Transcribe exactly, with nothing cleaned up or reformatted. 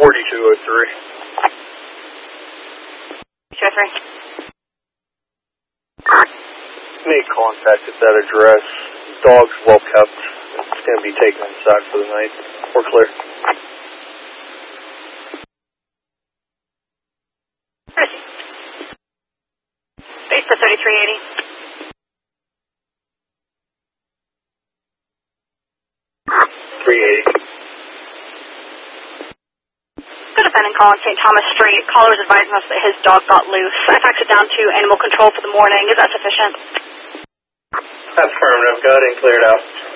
forty-two oh three. two oh three. Make contact at that address. Dog's well kept. It's going to be taken inside for the night. We're clear. Base to thirty-three eighty. three eighty. Good defendant calling Saint Thomas Street. Caller was advising us that his dog got loose. I faxed it down to animal control for the morning. Is that sufficient? Affirmative. Go ahead and clear it out.